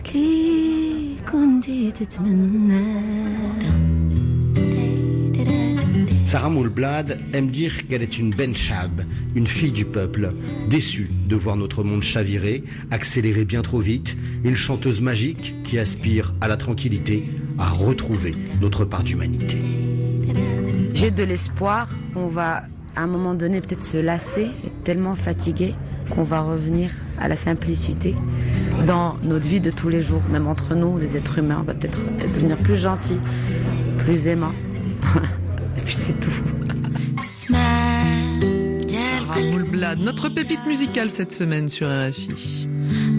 اللي كنت تتمنى. Sarah Moulblad aime dire qu'elle est une Ben Chab, une fille du peuple, déçue de voir notre monde chavirer, accélérer bien trop vite, une chanteuse magique qui aspire à la tranquillité, à retrouver notre part d'humanité. J'ai de l'espoir, on va à un moment donné peut-être se lasser, être tellement fatigué qu'on va revenir à la simplicité dans notre vie de tous les jours, même entre nous, les êtres humains, on va peut-être devenir plus gentils, plus aimants. Et puis c'est tout. Sarah Moulblad, notre pépite musicale cette semaine sur RFI.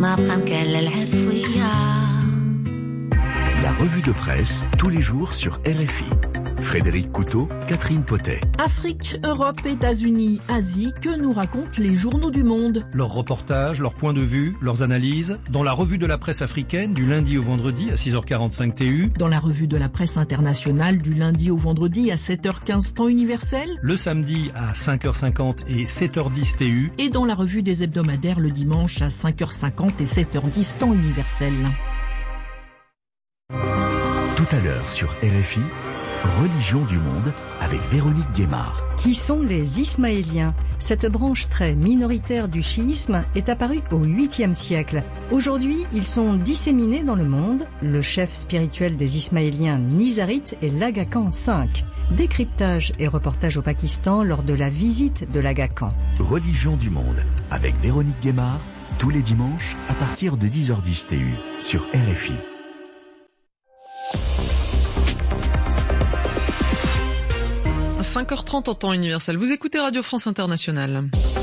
La revue de presse, tous les jours sur RFI. Frédéric Couteau, Catherine Potet. Afrique, Europe, États-Unis, Asie, que nous racontent les journaux du monde? Leurs reportages, leurs points de vue, leurs analyses, dans la revue de la presse africaine du lundi au vendredi à 6h45 TU. Dans la revue de la presse internationale du lundi au vendredi à 7h15 temps universel. Le samedi à 5h50 et 7h10 TU. Et dans la revue des hebdomadaires le dimanche à 5h50 et 7h10 temps universel. Tout à l'heure sur RFI, Religion du monde avec Véronique Guémard. Qui sont les Ismaéliens? Cette branche très minoritaire du chiisme est apparue au 8e siècle. Aujourd'hui, ils sont disséminés dans le monde. Le chef spirituel des Ismaéliens nizarites est l'Aga Khan V. Décryptage et reportage au Pakistan lors de la visite de l'Aga Khan. Religion du monde avec Véronique Guémard, tous les dimanches à partir de 10h10 TU sur RFI. 5h30 en temps universel. Vous écoutez Radio France Internationale.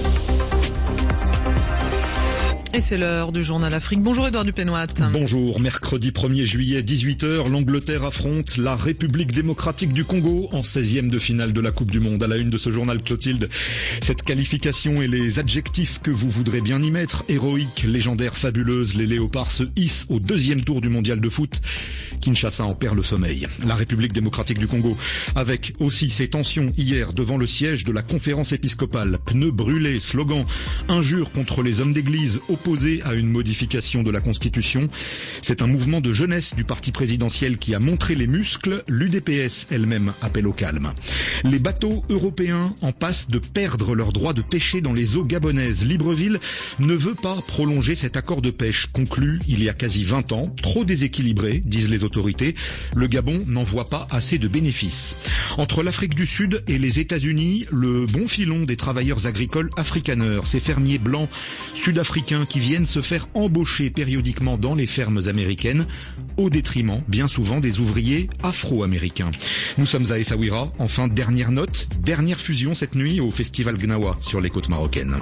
Et c'est l'heure du journal Afrique. Bonjour Édouard Dupénoit. Bonjour. Mercredi 1er juillet, 18h, l'Angleterre affronte la République démocratique du Congo en 16e de finale de la Coupe du Monde. À la une de ce journal, Clotilde, cette qualification et les adjectifs que vous voudrez bien y mettre, héroïque, légendaire, fabuleuse, les léopards se hissent au 2e tour du mondial de foot. Kinshasa en perd le sommeil. La République démocratique du Congo, avec aussi ses tensions hier devant le siège de la conférence épiscopale, pneus brûlés, slogan, injures contre les hommes d'église, opposé à une modification de la Constitution. C'est un mouvement de jeunesse du parti présidentiel qui a montré les muscles. L'UDPS elle-même appelle au calme. Les bateaux européens en passent de perdre leur droit de pêcher dans les eaux gabonaises. Libreville ne veut pas prolonger cet accord de pêche conclu il y a quasi 20 ans. Trop déséquilibré, disent les autorités. Le Gabon n'en voit pas assez de bénéfices. Entre l'Afrique du Sud et les États-Unis, le bon filon des travailleurs agricoles afrikaners, ces fermiers blancs sud-africains qui viennent se faire embaucher périodiquement dans les fermes américaines, au détriment, bien souvent, des ouvriers afro-américains. Nous sommes à Essaouira. Enfin, dernière note, dernière fusion cette nuit au Festival Gnawa sur les côtes marocaines.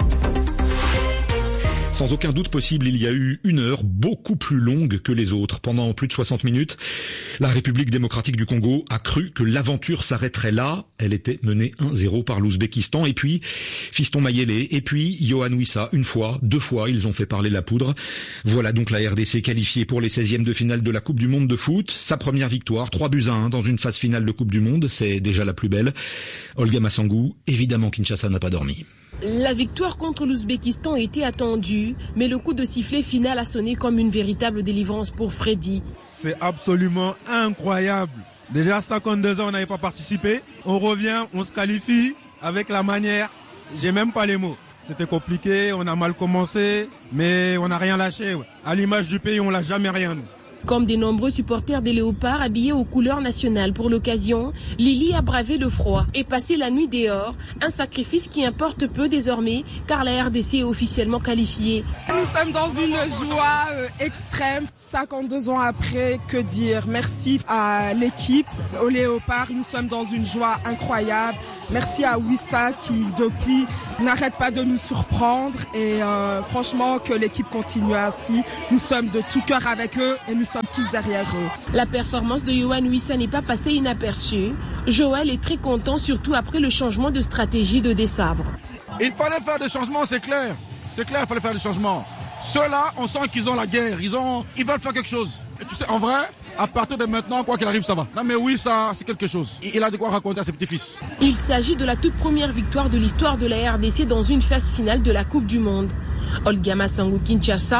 Sans aucun doute possible, il y a eu une heure beaucoup plus longue que les autres. Pendant plus de 60 minutes, la République démocratique du Congo a cru que l'aventure s'arrêterait là. Elle était menée 1-0 par l'Ouzbékistan. Et puis, Fiston Mayele, et puis Yohan Wissa, une fois, deux fois, ils ont fait parler la poudre. Voilà donc la RDC qualifiée pour les 16e de finale de la Coupe du Monde de foot. Sa première victoire, 3-1 dans une phase finale de Coupe du Monde. C'est déjà la plus belle. Olga Massangou, évidemment Kinshasa n'a pas dormi. La victoire contre l'Ouzbékistan était attendue, mais le coup de sifflet final a sonné comme une véritable délivrance pour Freddy. C'est absolument incroyable. Déjà 52 ans, on n'avait pas participé. On revient, on se qualifie avec la manière. J'ai même pas les mots. C'était compliqué, on a mal commencé, mais on n'a rien lâché. À l'image du pays, on lâche jamais rien. Comme des nombreux supporters des Léopards habillés aux couleurs nationales pour l'occasion, Lily a bravé le froid et passé la nuit dehors, un sacrifice qui importe peu désormais car la RDC est officiellement qualifiée. Nous sommes dans une joie extrême, 52 ans après, que dire? Merci à l'équipe, aux Léopards, nous sommes dans une joie incroyable. Merci à Wissa qui depuis n'arrête pas de nous surprendre et franchement que l'équipe continue ainsi. Nous sommes de tout cœur avec eux et nous sommes tous derrière eux. La performance de Yohan Wissa n'est pas passée inaperçue. Joël est très content, surtout après le changement de stratégie de Desabre. Il fallait faire des changements, c'est clair. C'est clair, il fallait faire des changements. Ceux-là, on sent qu'ils ont la guerre, ils veulent faire quelque chose. Et tu sais, en vrai, à partir de maintenant, quoi qu'il arrive, ça va. Non mais oui, ça, c'est quelque chose. Il a de quoi raconter à ses petits-fils. Il s'agit de la toute première victoire de l'histoire de la RDC dans une phase finale de la Coupe du Monde. Olga Massangou, Kinshasa,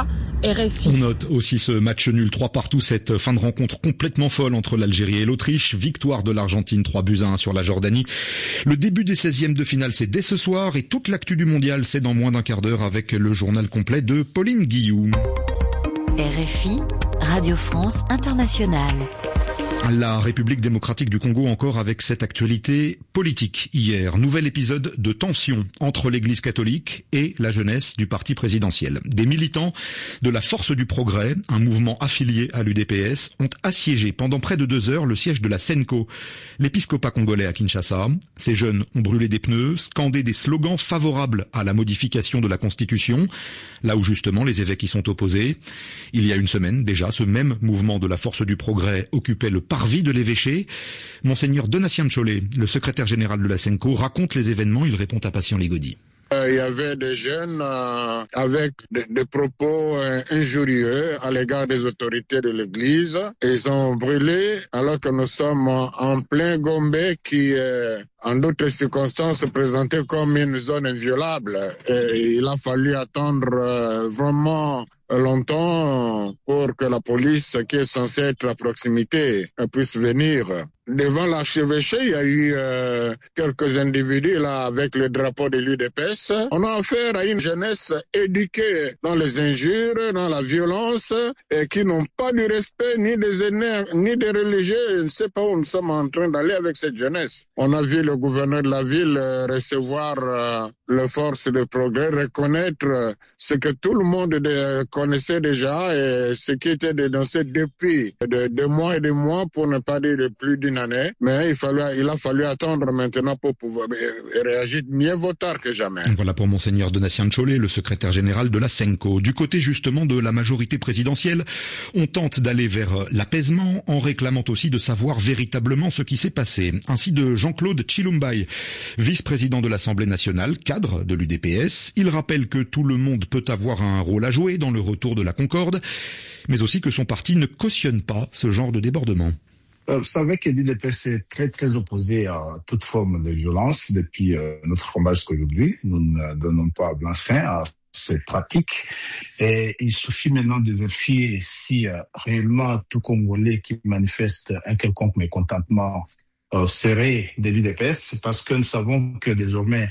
RFI. On note aussi ce match nul 3-3, cette fin de rencontre complètement folle entre l'Algérie et l'Autriche. Victoire de l'Argentine 3-1 sur la Jordanie. Le début des 16e de finale, c'est dès ce soir et toute l'actu du mondial, c'est dans moins d'un quart d'heure avec le journal complet de Pauline Guillou. RFI, Radio France Internationale. La République démocratique du Congo encore avec cette actualité politique hier. Nouvel épisode de tension entre l'église catholique et la jeunesse du parti présidentiel. Des militants de la Force du Progrès, un mouvement affilié à l'UDPS, ont assiégé pendant près de 2 heures le siège de la Senko, l'épiscopat congolais à Kinshasa. Ces jeunes ont brûlé des pneus, scandé des slogans favorables à la modification de la Constitution, là où justement les évêques y sont opposés. Il y a une semaine déjà, ce même mouvement de la Force du Progrès occupait le parvis de l'évêché. Monseigneur Donatien Tcholé, le secrétaire général de la Senko, raconte les événements. Il répond à Patient Légaudy. Il y avait des jeunes avec des propos injurieux à l'égard des autorités de l'Église. Ils ont brûlé alors que nous sommes en plein Gombe qui, en d'autres circonstances, se présentait comme une zone inviolable. Et il a fallu attendre vraiment longtemps pour que la police qui est censée être à proximité puisse venir. Devant l'archevêché, il y a eu quelques individus là avec le drapeau de l'UDPS. On a affaire à une jeunesse éduquée dans les injures, dans la violence, et qui n'ont pas du respect ni des aînés, ni des religieux. Je ne sais pas où nous sommes en train d'aller avec cette jeunesse. On a vu le gouverneur de la ville recevoir les forces de progrès, reconnaître ce que tout le monde connaissait déjà et ce qui était dénoncé depuis de mois et des mois, pour ne pas dire de plus d'une année. Mais il a fallu attendre maintenant pour pouvoir réagir. Mieux vaut tard que jamais. Voilà pour Monseigneur Donatien Tcholé, le secrétaire général de la Senko. Du côté justement de la majorité présidentielle, on tente d'aller vers l'apaisement en réclamant aussi de savoir véritablement ce qui s'est passé. Ainsi de Jean-Claude Tshilumbaï, vice-président de l'Assemblée nationale, cadre de l'UDPS. Il rappelle que tout le monde peut avoir un rôle à jouer dans le retour de la concorde, mais aussi que son parti ne cautionne pas ce genre de débordement. Vous savez que l'UDPS est très très opposé à toute forme de violence depuis notre combat jusqu'à aujourd'hui. Nous ne donnons pas blanc-seing à ces pratiques et il suffit maintenant de vérifier si réellement tout Congolais qui manifeste un quelconque mécontentement serait de l'UDPS, parce que nous savons que désormais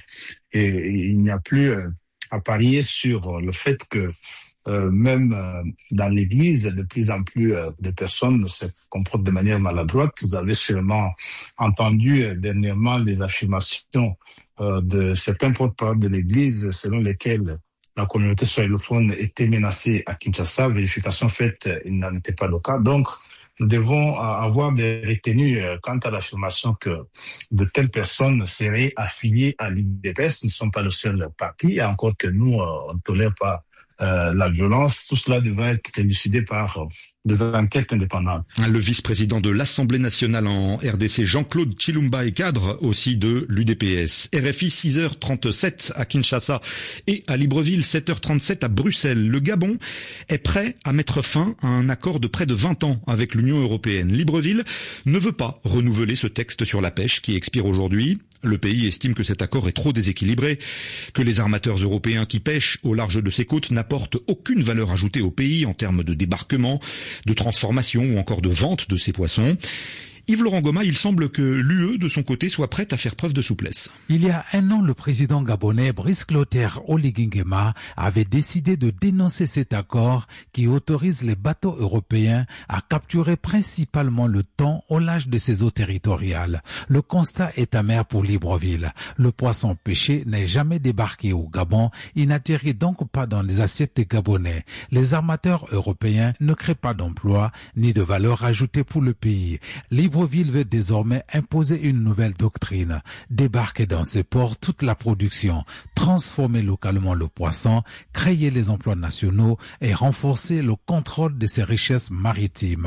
il n'y a plus à parier sur le fait que même dans l'Église, de plus en plus de personnes se comportent de manière maladroite. Vous avez sûrement entendu dernièrement les affirmations de certains porte-parole de l'Église selon lesquelles la communauté swahilophone était menacée à Kinshasa. Vérification faite, il n'en était pas le cas. Donc, nous devons avoir des retenues quant à l'affirmation que de telles personnes seraient affiliées à l'UDPS. Ils ne sont pas le seul parti, et encore que nous, on ne tolère pas la violence. Tout cela devrait être élucidé par des enquêtes indépendantes. Le vice-président de l'Assemblée nationale en RDC, Jean-Claude Tshilumbaï, cadre aussi de l'UDPS. RFI 6h37 à Kinshasa et à Libreville 7h37 à Bruxelles. Le Gabon est prêt à mettre fin à un accord de près de 20 ans avec l'Union européenne. Libreville ne veut pas renouveler ce texte sur la pêche qui expire aujourd'hui. Le pays estime que cet accord est trop déséquilibré, que les armateurs européens qui pêchent au large de ses côtes n'apportent aucune valeur ajoutée au pays en termes de débarquement, de transformation ou encore de vente de ces poissons. Yves-Laurent Goma, il semble que l'UE, de son côté, soit prête à faire preuve de souplesse. Il y a un an, le président gabonais Brice Clotaire Oligui Nguema avait décidé de dénoncer cet accord qui autorise les bateaux européens à capturer principalement le thon au large de ses eaux territoriales. Le constat est amer pour Libreville. Le poisson pêché n'est jamais débarqué au Gabon. Il n'atterrit donc pas dans les assiettes des Gabonais. Les armateurs européens ne créent pas d'emplois ni de valeur ajoutée pour le pays. Libreville veut désormais imposer une nouvelle doctrine, débarquer dans ses ports toute la production, transformer localement le poisson, créer les emplois nationaux et renforcer le contrôle de ses richesses maritimes.